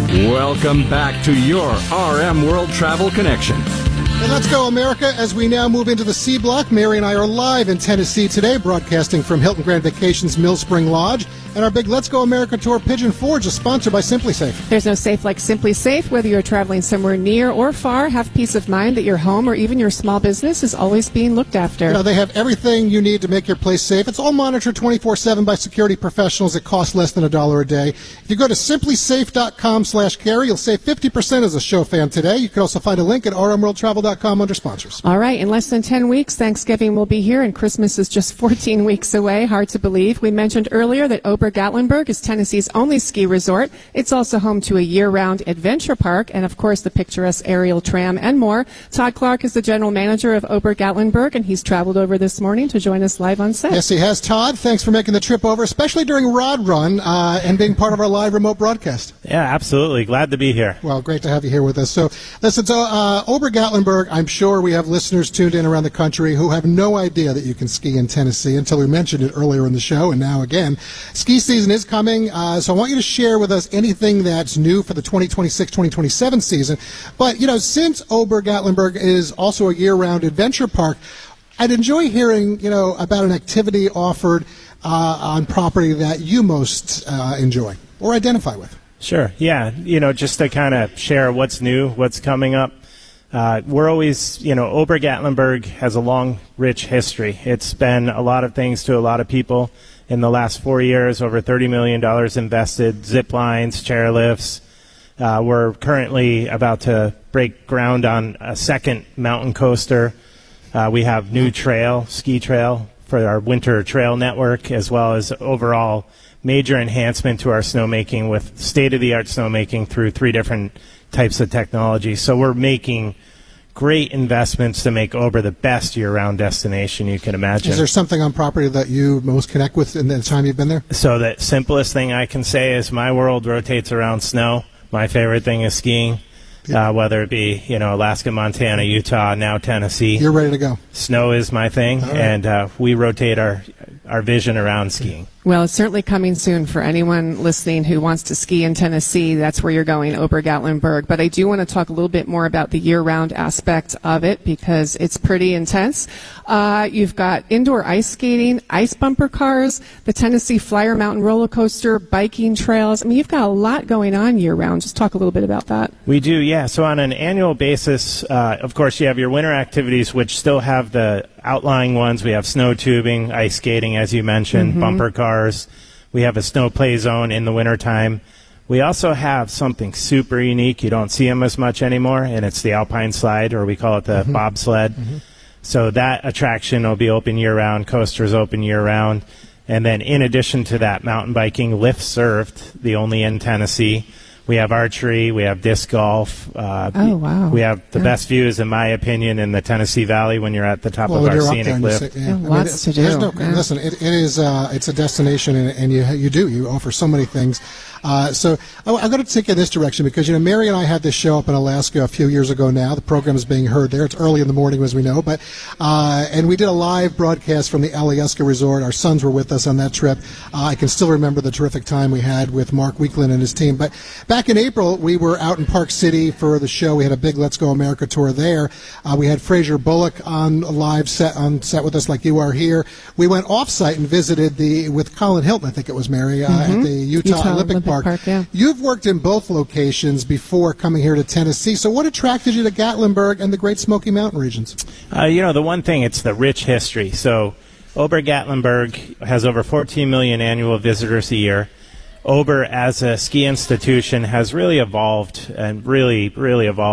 Welcome back to your RM World Travel Connection. And let's go, America, as we now move into the C Block. Mary and I are live in Tennessee today, broadcasting from Hilton Grand Vacations Mill Spring Lodge. And our big Let's Go America Tour Pigeon Forge is sponsored by Simply Safe. There's no safe like Simply Safe. Whether you're traveling somewhere near or far, have peace of mind that your home or even your small business is always being looked after. You know, they have everything you need to make your place safe. It's all monitored 24/7 by security professionals. It costs less than $1 a day. If you go to simplysafe.com/carry, you'll save 50% as a show fan today. You can also find a link at rmworldtravel.com under sponsors. All right, in less than 10 weeks, Thanksgiving will be here, and Christmas is just 14 weeks away. Hard to believe. We mentioned earlier that Ober-Gatlinburg is Tennessee's only ski resort. It's also home to a year-round adventure park and, of course, the picturesque aerial tram and more. Todd Clark is the general manager of Ober-Gatlinburg, and he's traveled over this morning to join us live on set. Yes, he has. Todd, thanks for making the trip over, especially during Rod Run and being part of our live remote broadcast. Yeah, absolutely. Glad to be here. Well, great to have you here with us. So, listen, Ober-Gatlinburg, I'm sure we have listeners tuned in around the country who have no idea that you can ski in Tennessee until we mentioned it earlier in the show, and now again. Ski season is coming, so I want you to share with us anything that's new for the 2026-2027 season. But, you know, since Ober-Gatlinburg is also a year-round adventure park, I'd enjoy hearing, you know, about an activity offered on property that you most enjoy or identify with. Sure. Yeah. You know, just to kind of share what's new, what's coming up. We're always, you know, Ober-Gatlinburg has a long, rich history. It's been a lot of things to a lot of people. In the last 4 years, over $30 million invested, zip lines, chairlifts. We're currently about to break ground on a second mountain coaster. We have new ski trail for our winter trail network, as well as overall major enhancement to our snowmaking with state-of-the-art snowmaking through 3 different types of technology. So we're making great investments to make Ober the best year-round destination you can imagine. Is there something on property that you most connect with in the time you've been there? So the simplest thing I can say is my world rotates around snow. My favorite thing is skiing, whether it be, you know, Alaska, Montana, Utah, now Tennessee. You're ready to go. Snow is my thing, right. And we rotate our vision around skiing. Well, it's certainly coming soon for anyone listening who wants to ski in Tennessee. That's where you're going, Ober-Gatlinburg. But I do want to talk a little bit more about the year-round aspect of it because it's pretty intense. You've got indoor ice skating, ice bumper cars, the Tennessee Flyer Mountain roller coaster, biking trails. I mean, you've got a lot going on year-round. Just talk a little bit about that. We do, yeah. So on an annual basis, of course, you have your winter activities, which still have the outlying ones. We have snow tubing, ice skating, as you mentioned, bumper cars. We have a snow play zone in the wintertime. We also have something super unique. You don't see them as much anymore, and it's the Alpine Slide, or we call it the bobsled. So that attraction will be open year-round. Coasters open year-round. And then in addition to that, mountain biking, lift served, the only in Tennessee. We have archery. We have disc golf. Oh, wow. We have the best views, in my opinion, in the Tennessee Valley when you're at the top of our scenic lift. Lots to do. Listen, it is it's a destination, and you offer so many things. So I'm going to take you in this direction because, you know, Mary and I had this show up in Alaska a few years ago now. The program is being heard there. It's early in the morning, as we know. But and we did a live broadcast from the Alyeska Resort. Our sons were with us on that trip. I can still remember the terrific time we had with Mark Weekland and his team. But back in April, we were out in Park City for the show. We had a big Let's Go America tour there. We had Fraser Bullock on a live set with us like you are here. We went off-site and visited with Colin Hilton, I think it was, Mary, at the Utah Olympic Park. Yeah. You've worked in both locations before coming here to Tennessee. So what attracted you to Gatlinburg and the Great Smoky Mountain regions? You know, the one thing, it's the rich history. So Ober-Gatlinburg has over 14 million annual visitors a year. Ober, as a ski institution, has really evolved and really evolved.